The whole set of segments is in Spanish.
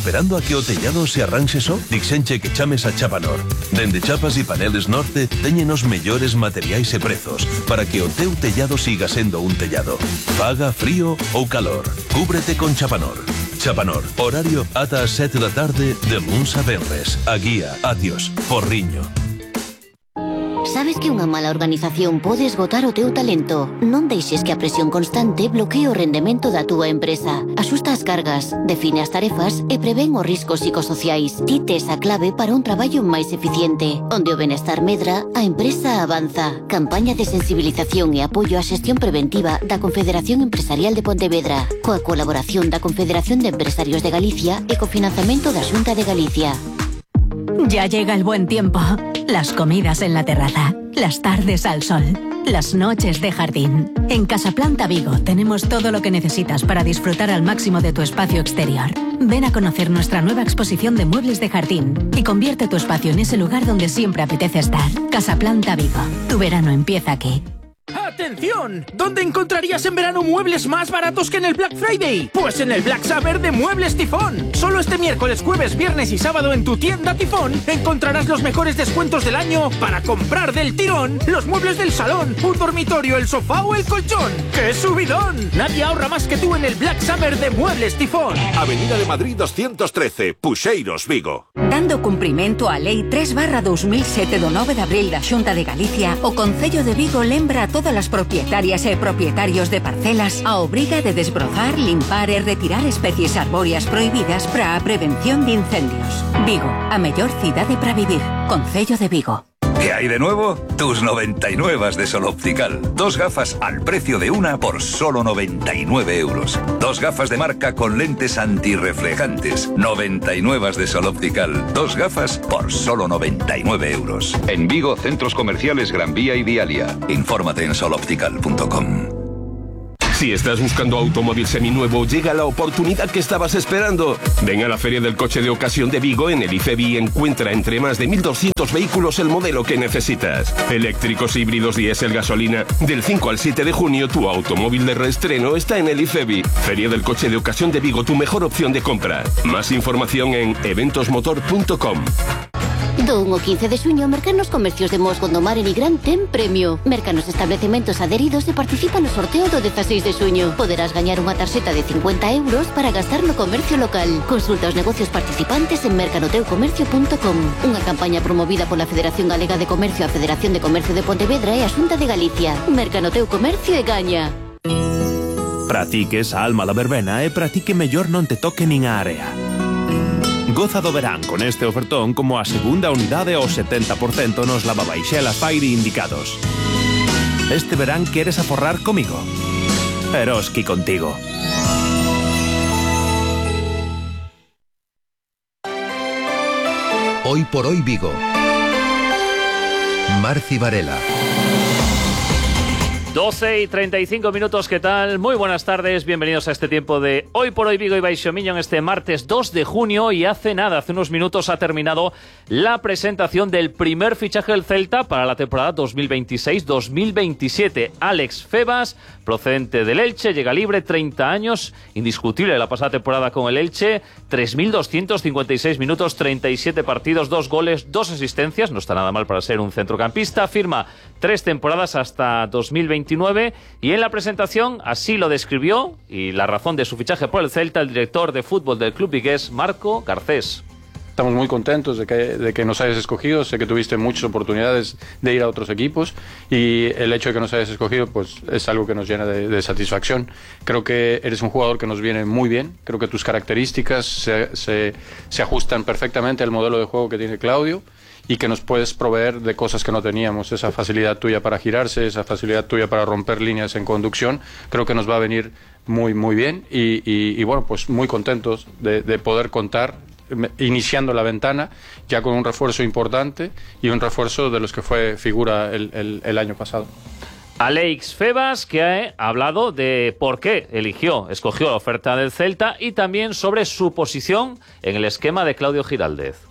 Esperando a que o tellado se arranxe só? Dixenche que chames a Chapanor. Dende Chapas e Paneles Norte teñen os mellores materiais e prezos para que o teu tellado siga sendo un tellado. Faga frío ou calor. Cúbrete con Chapanor. Chapanor, horario ata as 7 da tarde de luns a venres. A guía, adiós, Porriño. Sabes que unha mala organización pode esgotar o teu talento. Non deixes que a presión constante bloquee o rendemento da túa empresa. Asusta as cargas, define as tarefas e prevén os riscos psicosociais. Ti tes a clave para un traballo máis eficiente. Onde o benestar medra, a empresa avanza. Campaña de sensibilización e apoio á xestión preventiva da Confederación Empresarial de Pontevedra, coa colaboración da Confederación de Empresarios de Galicia e cofinanciamento da Xunta de Galicia. Ya llega el buen tiempo. Las comidas en la terraza, las tardes al sol, las noches de jardín. En Casaplanta Vigo tenemos todo lo que necesitas para disfrutar al máximo de tu espacio exterior. Ven a conocer nuestra nueva exposición de muebles de jardín y convierte tu espacio en ese lugar donde siempre apetece estar. Casaplanta Vigo. Tu verano empieza aquí. ¡Atención! ¿Dónde encontrarías en verano muebles más baratos que en el Black Friday? Pues en el Black Summer de Muebles Tifón. Solo este miércoles, jueves, viernes y sábado en tu tienda Tifón encontrarás los mejores descuentos del año para comprar del tirón los muebles del salón, un dormitorio, el sofá o el colchón. ¡Qué subidón! Nadie ahorra más que tú en el Black Summer de Muebles Tifón. Avenida de Madrid 213, Puxeiros, Vigo. Dando cumprimento á Lei 3/2007 do 9 de abril da Xunta de Galicia, o Concello de Vigo lembra a todas as propietarias e propietarios de parcelas a obriga de desbrozar, limpar e retirar especies arbóreas prohibidas para a prevención de incendios. Vigo, a mellor cidade para vivir. Concello de Vigo. ¿Qué hay de nuevo? Tus 99 de Sol Optical. 2 gafas al precio de una por solo 99 euros. 2 gafas de marca con lentes antirreflejantes. 99 de Sol Optical. 2 gafas por solo 99 euros. En Vigo, centros comerciales Gran Vía y Vialia. Infórmate en soloptical.com. Si estás buscando automóvil seminuevo, llega la oportunidad que estabas esperando. Ven a la Feria del Coche de Ocasión de Vigo en el IFEBI y encuentra entre más de 1.200 vehículos el modelo que necesitas. Eléctricos, híbridos, diésel, gasolina. Del 5 al 7 de junio, tu automóvil de reestreno está en el IFEBI. Feria del Coche de Ocasión de Vigo, tu mejor opción de compra. Más información en eventosmotor.com. Do 1 ao 15 de xuño, Mercanos Comercios de Mos Gondomar e Nigrán ten premio. Mercanos Establecementos adheridos e participa no sorteo do 16 de xuño. Poderás gañar unha tarxeta de 50 euros para gastar no comercio local. Consulta os negocios participantes en mercanoteucomercio.com. Unha campaña promovida pola Federación Galega de Comercio, a Federación de Comercio de Pontevedra e a Xunta de Galicia. Mercanoteu Comercio e gaña. Practiques a alma da verbena e practique mellor non te toque nin a area. Goza do verán con este ofertón como a segunda unidade ao 70% nos lavabaixelas Fairy indicados. Este verán queres aforrar comigo? Eroski contigo. Hoy por hoy Vigo. Marci Varela. 12 y 35 minutos, ¿qué tal? Muy buenas tardes, bienvenidos a este tiempo de Hoy por Hoy Vigo y Baixo Miño en este martes 2 de junio y hace unos minutos ha terminado la presentación del primer fichaje del Celta para la temporada 2026-2027. Alex Febas, procedente del Elche, llega libre, 30 años, indiscutible la pasada temporada con el Elche, 3.256 minutos, 37 partidos, 2 goles, 2 asistencias, no está nada mal para ser un centrocampista, firma 3 temporadas hasta 2029 y en la presentación así lo describió y la razón de su fichaje por el Celta el director de fútbol del club vigués, Marco Garcés. Estamos muy contentos de que nos hayas escogido. Sé que tuviste muchas oportunidades de ir a otros equipos y el hecho de que nos hayas escogido pues es algo que nos llena de satisfacción. Creo que eres un jugador que nos viene muy bien. Creo que tus características se ajustan perfectamente al modelo de juego que tiene Claudio y que nos puedes proveer de cosas que no teníamos. Esa facilidad tuya para girarse, esa facilidad tuya para romper líneas en conducción, creo que nos va a venir muy, muy bien y bueno, pues muy contentos de poder contar iniciando la ventana ya con un refuerzo importante y un refuerzo de los que fue figura el año pasado. Alex Febas, que ha hablado de por qué escogió la oferta del Celta y también sobre su posición en el esquema de Claudio Giraldez.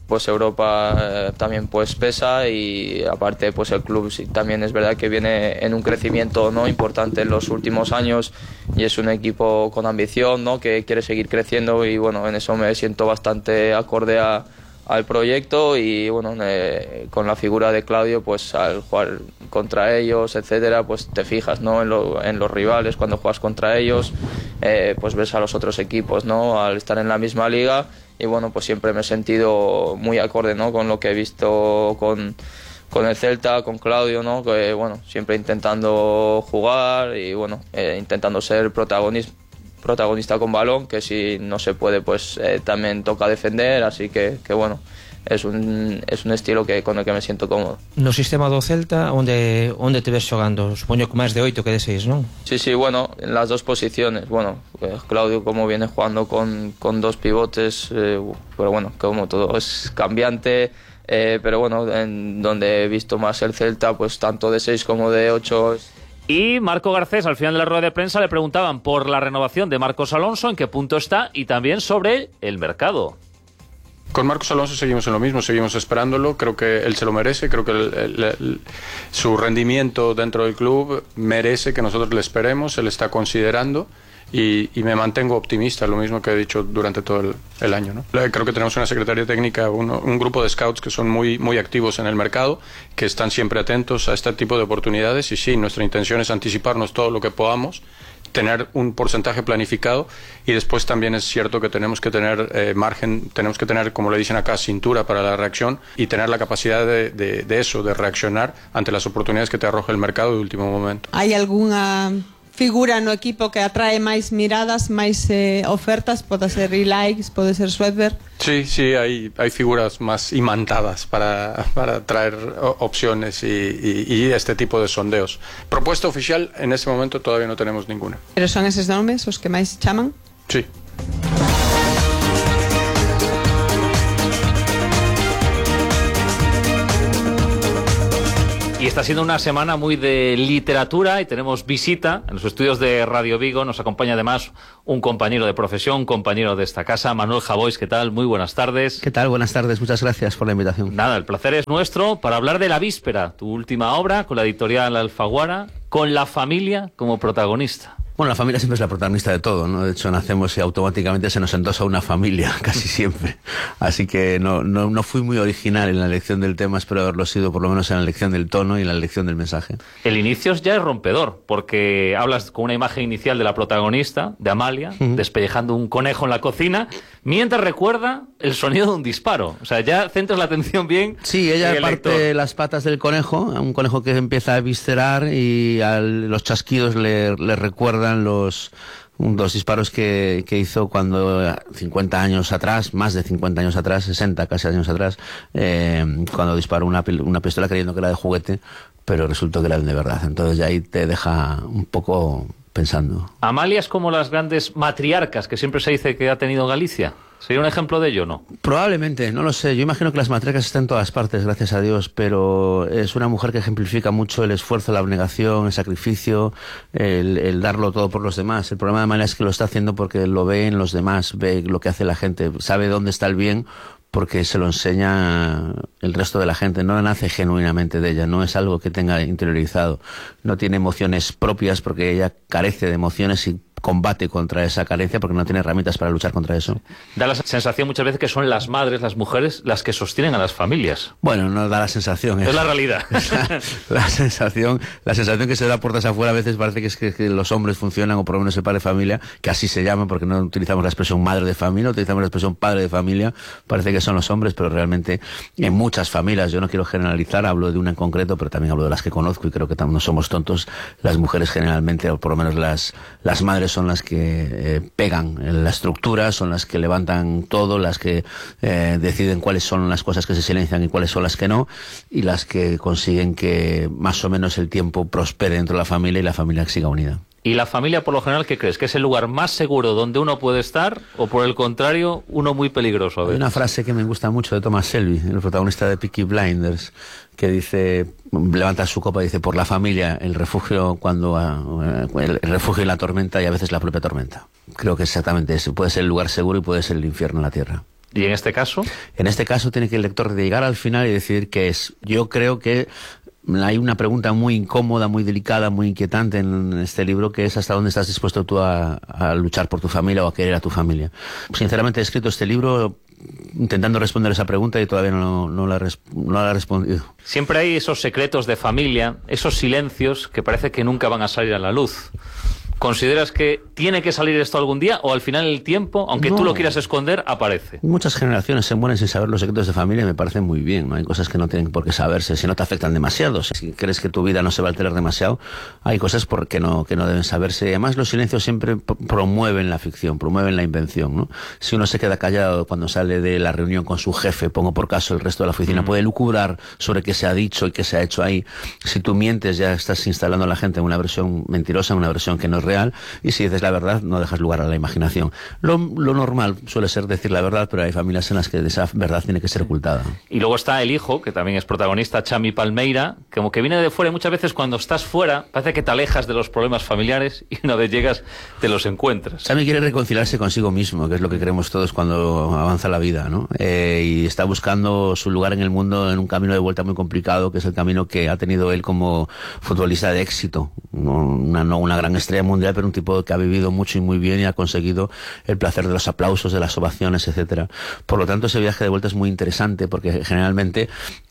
pues Europa también pues pesa, y aparte pues el club sí, también es verdad que viene en un crecimiento, ¿no?, importante en los últimos años, y es un equipo con ambición, ¿no?, que quiere seguir creciendo, y bueno, en eso me siento bastante acorde al proyecto, y bueno, con la figura de Claudio, pues al jugar contra ellos, etcétera, pues te fijas, ¿no?, en los rivales cuando juegas contra ellos, pues ves a los otros equipos, ¿no?, al estar en la misma liga. Y bueno, pues siempre me he sentido muy acorde, ¿no?, con lo que he visto con el Celta, con Claudio, ¿no?, que bueno, siempre intentando jugar y bueno, intentando ser protagonista con balón, que si no se puede pues también toca defender, así que bueno, es un estilo con el que me siento cómodo. No sistema do Celta, onde te ves xogando? Supoño que máis de 8 que de 6, non? Sí, bueno, en las dos posiciones. Bueno, Claudio como viene jugando con dos pivotes, pero bueno, como todo es cambiante, pero bueno, en donde he visto más el Celta, pues tanto de 6 como de 8... Y Marco Garcés, al final de la rueda de prensa, le preguntaban por la renovación de Marcos Alonso, en qué punto está, y también sobre el mercado. Con Marcos Alonso seguimos en lo mismo, seguimos esperándolo, creo que él se lo merece, creo que su rendimiento dentro del club merece que nosotros le esperemos, él está considerando, y me mantengo optimista, lo mismo que he dicho durante todo el año, ¿no? Creo que tenemos una secretaría técnica, un grupo de scouts que son muy, muy activos en el mercado, que están siempre atentos a este tipo de oportunidades, y sí, nuestra intención es anticiparnos todo lo que podamos, tener un porcentaje planificado, y después también es cierto que tenemos que tener margen, tenemos que tener, como le dicen acá, cintura para la reacción, y tener la capacidad de eso, de reaccionar ante las oportunidades que te arroja el mercado de último momento. ¿Hay alguna figura no equipo que atrae máis miradas, máis ofertas? Pode ser Likes, pode ser Swedberg. Sí, hay figuras más imantadas para traer opciones y este tipo de sondeos. Propuesta oficial, en este momento todavía no tenemos ninguna. Pero son esos nomes os que máis chaman? Sí. Y está siendo una semana muy de literatura, y tenemos visita en los estudios de Radio Vigo. Nos acompaña además un compañero de profesión, un compañero de esta casa, Manuel Javois. ¿Qué tal? Muy buenas tardes. ¿Qué tal? Buenas tardes, muchas gracias por la invitación. Nada, el placer es nuestro para hablar de La Víspera, tu última obra con la editorial Alfaguara, con la familia como protagonista. Bueno, la familia siempre es la protagonista de todo, ¿no? De hecho, nacemos y automáticamente se nos endosa una familia, casi siempre. Así que no fui muy original en la elección del tema, espero haberlo sido por lo menos en la elección del tono y en la elección del mensaje. El inicio ya es rompedor, porque hablas con una imagen inicial de la protagonista, de Amalia, despellejando un conejo en la cocina, mientras recuerda el sonido de un disparo. O sea, ya centras la atención bien. Sí, ella parte las patas del conejo, un conejo que empieza a viscerar, y los chasquidos le recuerdan los disparos que hizo cuando 50 años atrás, más de 50 años atrás, 60 casi años atrás, cuando disparó una pistola creyendo que era de juguete, pero resultó que era de verdad. Entonces ya ahí te deja un poco pensando. Amalia es como las grandes matriarcas que siempre se dice que ha tenido Galicia. ¿Sería un ejemplo de ello o no? Probablemente, no lo sé. Yo imagino que las matriarcas están en todas partes, gracias a Dios, pero es una mujer que ejemplifica mucho el esfuerzo, la abnegación, el sacrificio, el darlo todo por los demás. El problema de Amalia es que lo está haciendo porque lo ve en los demás, ve lo que hace la gente, sabe dónde está el bien, porque se lo enseña el resto de la gente, no nace genuinamente de ella, no es algo que tenga interiorizado, no tiene emociones propias porque ella carece de emociones y combate contra esa carencia porque no tiene herramientas para luchar contra eso. Da la sensación muchas veces que son las madres, las mujeres, las que sostienen a las familias. Bueno, no da la sensación. Es la realidad. La sensación que se da puertas afuera, a veces parece que es que los hombres funcionan, o por lo menos el padre de familia, que así se llama porque no utilizamos la expresión madre de familia, utilizamos la expresión padre de familia, parece que son los hombres, pero realmente en muchas familias, yo no quiero generalizar, hablo de una en concreto, pero también hablo de las que conozco y creo que no somos tontos, las mujeres generalmente, o por lo menos las madres son las que pegan en la estructura, son las que levantan todo, las que deciden cuáles son las cosas que se silencian y cuáles son las que no, y las que consiguen que más o menos el tiempo prospere dentro de la familia y la familia siga unida. ¿Y la familia, por lo general, qué crees? ¿Que es el lugar más seguro donde uno puede estar, o por el contrario, uno muy peligroso a veces? Hay una frase que me gusta mucho de Thomas Shelby, el protagonista de Peaky Blinders, que dice, levanta su copa y dice: por la familia, el refugio el refugio en la tormenta, y a veces la propia tormenta. Creo que exactamente eso. Puede ser el lugar seguro y puede ser el infierno en la tierra. ¿Y en este caso? En este caso tiene que el lector llegar al final y decidir qué es. Yo creo que hay una pregunta muy incómoda, muy delicada, muy inquietante en este libro, que es hasta dónde estás dispuesto tú a luchar por tu familia o a querer a tu familia. Sinceramente he escrito este libro intentando responder esa pregunta y todavía no la he respondido. Siempre hay esos secretos de familia, esos silencios que parece que nunca van a salir a la luz. ¿Consideras que tiene que salir esto algún día o al final el tiempo, aunque tú lo quieras esconder, aparece? Muchas generaciones se mueren sin saber los secretos de familia y me parecen muy bien, ¿no? Hay cosas que no tienen por qué saberse, si no te afectan demasiado. Si crees que tu vida no se va a alterar demasiado, hay cosas que no deben saberse. Y además los silencios siempre promueven la ficción, promueven la invención, ¿no? Si uno se queda callado cuando sale de la reunión con su jefe, pongo por caso, el resto de la oficina puede lucubrar sobre qué se ha dicho y qué se ha hecho ahí. Si tú mientes, ya estás instalando a la gente en una versión mentirosa, en una versión que no es real, y si dices la verdad no dejas lugar a la imaginación. Lo normal suele ser decir la verdad, pero hay familias en las que esa verdad tiene que ser ocultada. Y luego está el hijo, que también es protagonista, Chami Palmeira, como que viene de fuera y muchas veces cuando estás fuera parece que te alejas de los problemas familiares y una vez llegas te los encuentras. Chami quiere reconciliarse consigo mismo, que es lo que queremos todos cuando avanza la vida, ¿no? Y está buscando su lugar en el mundo en un camino de vuelta muy complicado, que es el camino que ha tenido él como futbolista de éxito. No una gran estrella mundial, pero un tipo que ha vivido mucho y muy bien y ha conseguido el placer de los aplausos, de las ovaciones, etcétera. Por lo tanto, ese viaje de vuelta es muy interesante porque generalmente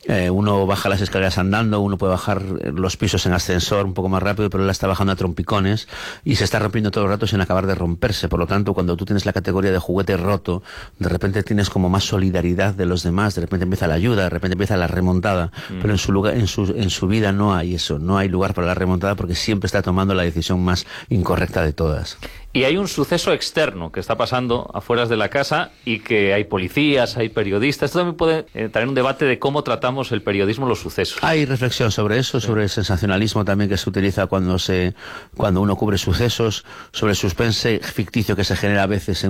uno baja las escaleras andando, uno puede bajar los pisos en ascensor un poco más rápido, pero él está bajando a trompicones y se está rompiendo todo el rato sin acabar de romperse. Por lo tanto, cuando tú tienes la categoría de juguete roto, de repente tienes como más solidaridad de los demás, de repente empieza la ayuda, de repente empieza la remontada, pero en su lugar, en su vida no hay eso, no hay lugar para la remontada porque siempre está tomando la decisión más incorrecta de todas. Y hay un suceso externo que está pasando afuera de la casa y que hay policías, hay periodistas. Esto también puede traer un debate de cómo tratamos el periodismo, los sucesos. Hay reflexión sobre eso, sobre el sensacionalismo también que se utiliza cuando uno cubre sucesos, sobre el suspense ficticio que se genera a veces en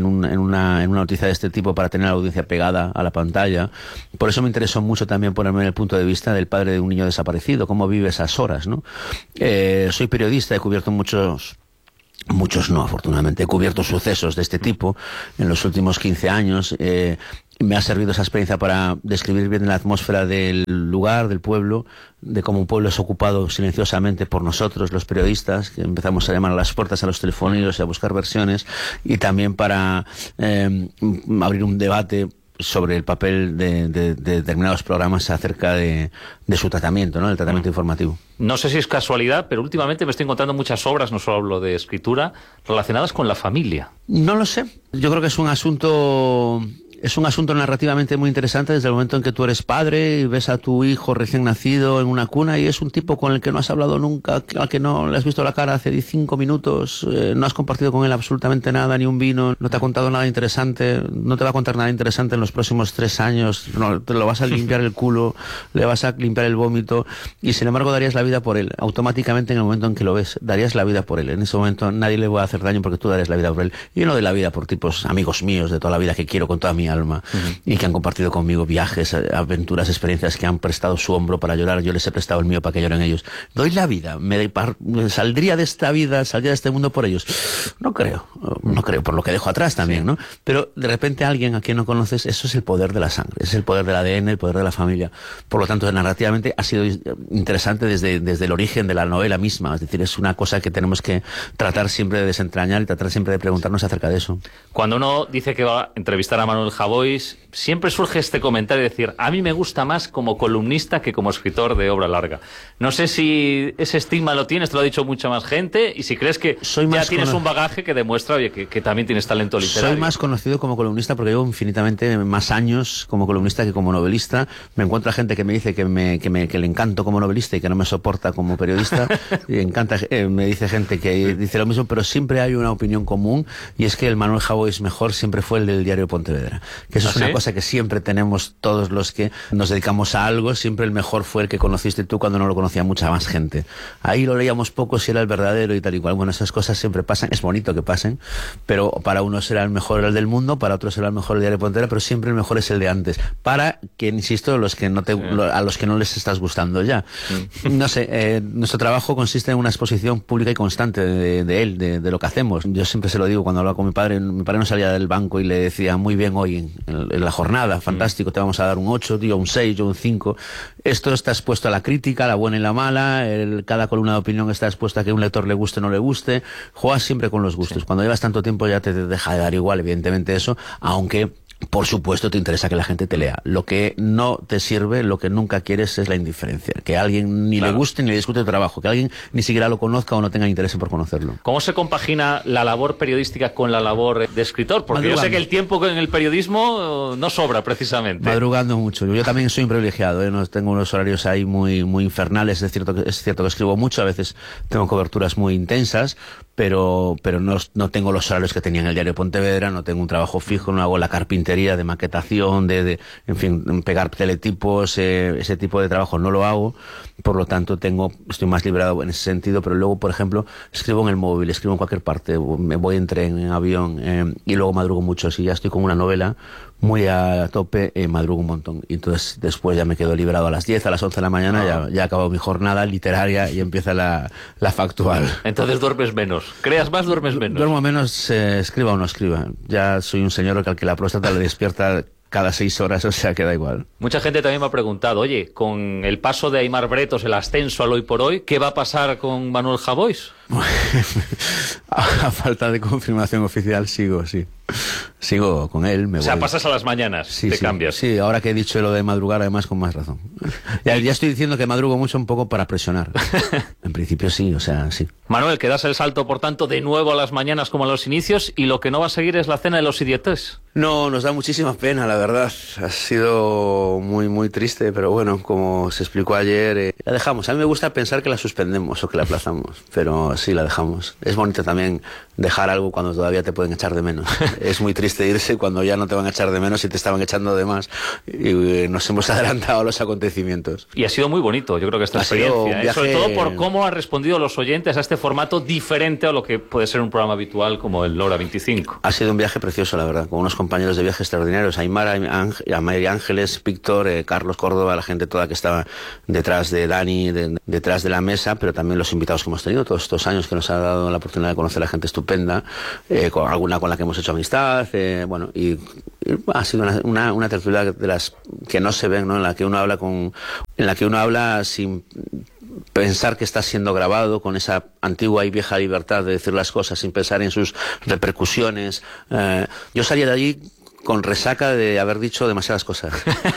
una noticia de este tipo para tener a la audiencia pegada a la pantalla. Por eso me interesó mucho también ponerme en el punto de vista del padre de un niño desaparecido, cómo vive esas horas, ¿no? Soy periodista, he cubierto muchos no, afortunadamente. He cubierto sucesos de este tipo en los últimos 15 años. Me ha servido esa experiencia para describir bien la atmósfera del lugar, del pueblo, de cómo un pueblo es ocupado silenciosamente por nosotros, los periodistas, que empezamos a llamar a las puertas a los telefónicos y a buscar versiones, y también para abrir un debate sobre el papel de determinados programas acerca de su tratamiento, ¿no? El tratamiento informativo. No sé si es casualidad, pero últimamente me estoy encontrando muchas obras, no solo hablo de escritura, relacionadas con la familia. No lo sé. Yo creo que es un asunto narrativamente muy interesante desde el momento en que tú eres padre y ves a tu hijo recién nacido en una cuna y es un tipo con el que no has hablado nunca, al que no le has visto la cara hace 5 minutos, no has compartido con él absolutamente nada, ni un vino, no te ha contado nada interesante, no te va a contar nada interesante en los próximos 3 años, no, te lo vas a limpiar el culo, le vas a limpiar el vómito y sin embargo darías la vida por él. Automáticamente en el momento en que lo ves, darías la vida por él. En ese momento nadie le va a hacer daño porque tú darías la vida por él. Y yo no doy la vida por tipos amigos míos de toda la vida que quiero con toda mi alma y que han compartido conmigo viajes, aventuras, experiencias, que han prestado su hombro para llorar, yo les he prestado el mío para que lloren ellos. Doy la vida, saldría de esta vida, saldría de este mundo por ellos. No creo, por lo que dejo atrás también, ¿no? Pero de repente alguien a quien no conoces, eso es el poder de la sangre, es el poder del ADN, el poder de la familia. Por lo tanto, narrativamente ha sido interesante desde el origen de la novela misma, es decir, es una cosa que tenemos que tratar siempre de desentrañar y tratar siempre de preguntarnos acerca de eso. Cuando uno dice que va a entrevistar a Manuel Javois, siempre surge este comentario de decir, a mí me gusta más como columnista que como escritor de obra larga. No sé si ese estigma lo tienes, te lo ha dicho mucha más gente, y si crees que ya tienes un bagaje que demuestra oye, que también tienes talento literario. Soy más conocido como columnista porque llevo infinitamente más años como columnista que como novelista. Me encuentro a gente que me dice que le encanto como novelista y que no me soporta como periodista. Y me dice gente que dice lo mismo, pero siempre hay una opinión común, y es que el Manuel Javois mejor siempre fue el del diario Pontevedra. Que eso es una cosa que siempre tenemos todos los que nos dedicamos a algo, siempre el mejor fue el que conociste tú cuando no lo conocía mucha más gente. Ahí lo leíamos poco si era el verdadero y tal y cual. Bueno, esas cosas siempre pasan, es bonito que pasen, pero para uno será el mejor el del mundo, para otro será el mejor el diario Pontevedra, pero siempre el mejor es el de antes. Para que, insisto, a los que no les estás gustando ya. No sé, nuestro trabajo consiste en una exposición pública y constante de lo que hacemos. Yo siempre se lo digo cuando hablaba con mi padre no salía del banco y le decía muy bien hoy alguien en la jornada, fantástico, te vamos a dar un 8, tío, un 6, yo un 5. Esto está expuesto a la crítica, la buena y la mala, cada columna de opinión está expuesta a que a un lector le guste o no le guste. Juegas siempre con los gustos. Cuando llevas tanto tiempo ya te deja de dar igual, evidentemente, eso, aunque por supuesto te interesa que la gente te lea. Lo que no te sirve, lo que nunca quieres es la indiferencia. Que a alguien ni le guste ni le discute tu trabajo, que alguien ni siquiera lo conozca o no tenga interés por conocerlo. ¿Cómo se compagina la labor periodística con la labor de escritor? Porque yo sé que el tiempo en el periodismo no sobra, precisamente. Madrugando mucho. Yo también soy un privilegiado, no tengo unos horarios ahí muy infernales. Es cierto que escribo mucho, a veces tengo coberturas muy intensas, pero no tengo los horarios que tenía en el diario Pontevedra, no tengo un trabajo fijo, no hago la carpintería de maquetación, en fin, pegar teletipos, ese tipo de trabajo no lo hago, por lo tanto estoy más librado en ese sentido. Pero luego, por ejemplo, escribo en el móvil, escribo en cualquier parte, me voy en tren, en avión, y luego madrugo mucho. Si ya estoy con una novela muy a tope, madrugo un montón, y entonces después ya me quedo librado a las 10, a las 11 de la mañana, ya acabo mi jornada literaria y empieza la factual. Entonces duermes menos. ¿Creas más, duermes menos? Duermo menos, escriba o no escriba. Ya soy un señor al que la próstata le despierta cada 6 horas, o sea, que da igual. Mucha gente también me ha preguntado, oye, con el paso de Aimar Bretos, el ascenso al Hoy por Hoy, ¿qué va a pasar con Manuel Javois? A falta de confirmación oficial sigo con él. O sea, pasas a las mañanas, te cambias. Sí, ahora que he dicho lo de madrugar, además, con más razón. Ya estoy diciendo que madrugo mucho un poco para presionar. En principio sí, o sea, sí. Manuel, que das el salto, por tanto, de nuevo a las mañanas como a los inicios, y lo que no va a seguir es la cena de los idiotes. No, nos da muchísima pena, la verdad. Ha sido muy, muy triste, pero bueno, como se explicó ayer, la dejamos. A mí me gusta pensar que la suspendemos o que la aplazamos, pero sí, la dejamos. Es bonito también dejar algo cuando todavía te pueden echar de menos. Es muy triste irse cuando ya no te van a echar de menos y te estaban echando de más, y nos hemos adelantado a los acontecimientos. Y ha sido muy bonito, yo creo que esta experiencia, viaje... sobre todo por cómo han respondido los oyentes a este formato diferente a lo que puede ser un programa habitual como el Hora 25. Ha sido un viaje precioso, la verdad, con unos compañeros de viaje extraordinarios, Aimar Ángeles, Víctor, Carlos Córdoba, la gente toda que estaba detrás de Dani, detrás de la mesa, pero también los invitados que hemos tenido todos estos años, que nos ha dado la oportunidad de conocer a gente estupenda, con alguna con la que hemos hecho amistad, bueno, y ha sido una tertulia de las que no se ven, ¿no? En la que uno habla sin pensar que está siendo grabado, con esa antigua y vieja libertad de decir las cosas sin pensar en sus repercusiones. Yo salía de allí con resaca de haber dicho demasiadas cosas.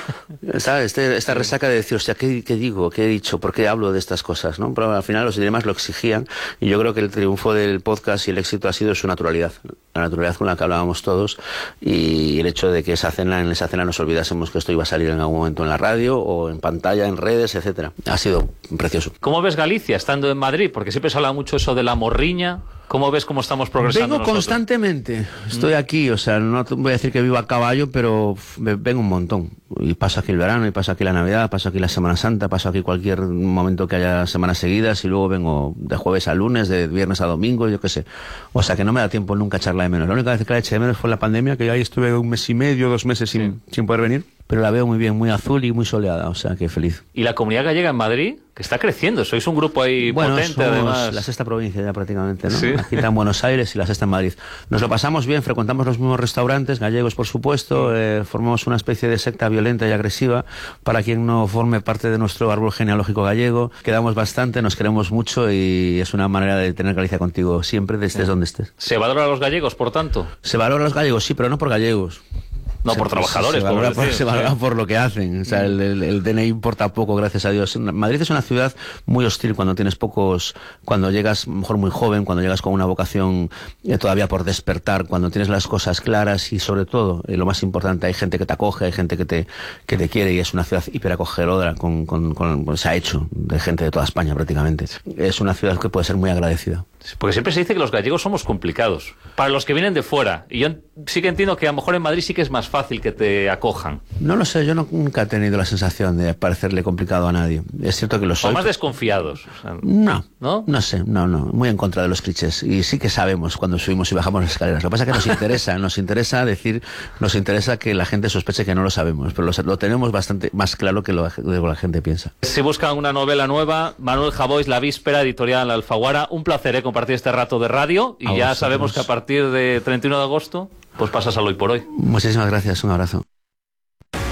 ¿Sabes? Esta resaca de decir, hostia, ¿qué digo? ¿Qué he dicho? ¿Por qué hablo de estas cosas? ¿No? Pero al final los demás lo exigían, y yo creo que el triunfo del podcast y el éxito ha sido su naturalidad. La naturalidad con la que hablábamos todos, y el hecho de que en esa cena nos olvidásemos que esto iba a salir en algún momento en la radio o en pantalla, en redes, etcétera. Ha sido precioso. ¿Cómo ves Galicia estando en Madrid? Porque siempre se habla mucho eso de la morriña. ¿Cómo ves cómo estamos progresando Vengo nosotros? Constantemente. Estoy aquí, o sea, no voy a decir que vivo a caballo, pero vengo un montón. Y paso aquí el verano, y paso aquí la Navidad, paso aquí la Semana Santa, paso aquí cualquier momento que haya semanas seguidas, y luego vengo de jueves a lunes, de viernes a domingo, yo qué sé. O sea, que no me da tiempo nunca echarla de menos. La única vez que la eché de menos fue la pandemia, que ahí estuve 1 mes y medio, 2 meses sin poder venir. Pero la veo muy bien, muy azul y muy soleada, o sea que feliz. ¿Y la comunidad gallega en Madrid? Que está creciendo, sois un grupo ahí potente, somos además. La 6ª provincia ya prácticamente, ¿no? ¿Sí? Aquí está en Buenos Aires y la 6ª en Madrid. Nos lo pasamos bien, frecuentamos los mismos restaurantes, gallegos por supuesto, formamos una especie de secta violenta y agresiva para quien no forme parte de nuestro árbol genealógico gallego. Quedamos bastante, nos queremos mucho, y es una manera de tener Galicia contigo siempre, estés donde estés. ¿Se valora a los gallegos, por tanto? Se valora a los gallegos, sí, pero no por gallegos. No, por trabajadores. Se valora por lo que hacen. O sea, el DNI importa poco, gracias a Dios. Madrid es una ciudad muy hostil cuando tienes cuando llegas mejor muy joven, cuando llegas con una vocación todavía por despertar, cuando tienes las cosas claras, y sobre todo, lo más importante, hay gente que te acoge, hay gente que te quiere, y es una ciudad hiperacogedora, se ha hecho de gente de toda España prácticamente. Es una ciudad que puede ser muy agradecida. Porque siempre se dice que los gallegos somos complicados para los que vienen de fuera, y yo sí que entiendo que a lo mejor en Madrid sí que es más fácil que te acojan. No lo sé, yo nunca he tenido la sensación de parecerle complicado a nadie. Es cierto que lo soy. O más desconfiados. O sea, no sé, muy en contra de los clichés, y sí que sabemos cuando subimos y bajamos las escaleras. Lo que pasa es que nos interesa que la gente sospeche que no lo sabemos, pero lo tenemos bastante más claro que lo que la gente piensa. Si buscan una novela nueva, Manuel Javois, La Víspera, editorial Alfaguara. Un placer compartir este rato de radio, y ya sabemos que a partir de 31 de agosto... pues pasas al Hoy por Hoy. Muchísimas gracias, un abrazo.